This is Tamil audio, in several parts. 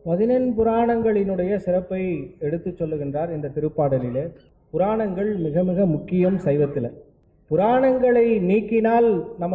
14 புராணங்களினுடைய சிறப்பை எடுத்து சொல்லுகின்றார் இந்த திருப்பாடலிலே. புராணங்கள் மிக மிக முக்கியம் சைவத்தில். புராணங்களை நீக்கினால்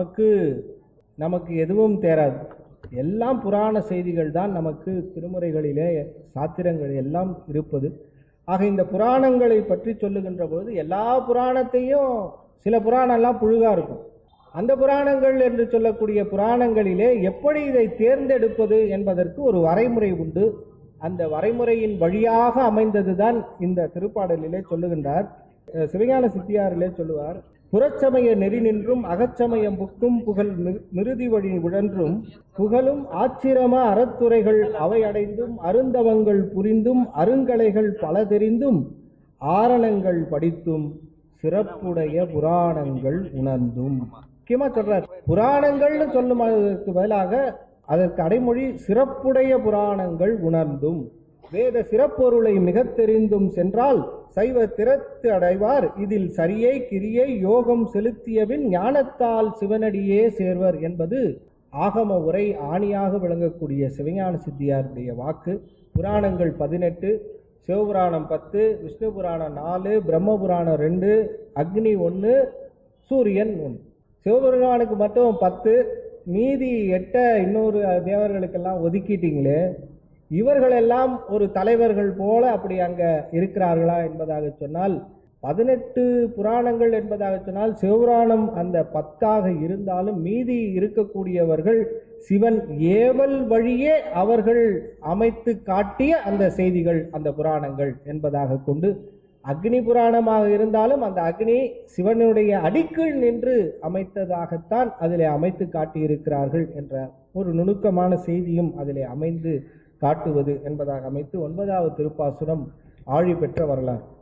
நமக்கு எதுவும் தேராது. எல்லாம் புராண செய்திகள் தான் நமக்கு திருமுறைகளிலே சாத்திரங்கள் எல்லாம் இருப்பது. ஆக இந்த புராணங்களை பற்றி சொல்லுகின்ற பொழுது எல்லா புராணத்தையும், சில புராணம் எல்லாம் புழுகா இருக்கும், அந்த புராணங்கள் என்று சொல்லக்கூடிய புராணங்களிலே எப்படி இதை தேர்ந்தெடுப்பது என்பதற்கு ஒரு வரைமுறை உண்டு. அந்த வரைமுறையின் வழியாக அமைந்ததுதான் இந்த திருப்பாடலிலே சொல்லுகின்றார். சிவஞான சித்தியாரிலே சொல்லுவார், புறச்சமய நெறி நின்றும் அகச்சமயம் புக்கும் புகழ் மிருதி வழி உழன்றும் புகழும் ஆச்சிரம அறத்துறைகள் அவை அடைந்தும் அருந்தவங்கள் புரிந்தும் அருங்கலைகள் பல தெரிந்தும் ஆரணங்கள் படித்தும் சிறப்புடைய புராணங்கள் உணர்ந்தும். முக்கியமா சொல்றார், புராணங்கள்னு சொல்லும் அதற்கு பதிலாக அதற்கு அடைமொழி சிறப்புடைய புராணங்கள் உணர்ந்தும். வேத சிறப்பொருளை மிக தெரிந்தும் சென்றால் சைவ திறத்து அடைவார், இதில் சரியை கிரியை யோகம் செலுத்தியபின் ஞானத்தால் சிவனடியே சேர்வர் என்பது ஆகம உரை ஆணியாக விளங்கக்கூடிய சிவஞான சித்தியாருடைய வாக்கு. புராணங்கள் 18, சிவபுராணம் 10, விஷ்ணு புராணம் 4, பிரம்ம புராணம் 2, அக்னி 1, சூரியன் 1. சிவபெருமானுக்கு மட்டும் 10, மீதி 8 இன்னொரு தேவர்களுக்கெல்லாம் ஒதுக்கிட்டீங்களே, இவர்களெல்லாம் ஒரு தலைவர்கள் போல அப்படி அங்க இருக்கிறார்களா என்பதாக சொன்னால், 18 புராணங்கள் என்பதாக சொன்னால் சிவபுராணம் அந்த 10ஆக இருந்தாலும் மீதி இருக்கக்கூடியவர்கள் சிவன் ஏவல் வழியே அவர்கள் அமைத்து காட்டிய அந்த செய்திகள், அந்த புராணங்கள் என்பதாக கொண்டு, அக்னி புராணமாக இருந்தாலும் அந்த அக்னி சிவனுடைய அடிக்கீழ் நின்று அமைத்ததாகத்தான் அதிலே அமைத்து காட்டியிருக்கிறார்கள் என்ற ஒரு நுணுக்கமான செய்தியும் அதிலே அமைந்து காட்டுவது என்பதாக அமைத்து 9வது திருப்பாசுரம் ஆழி பெற்ற வரலாறு.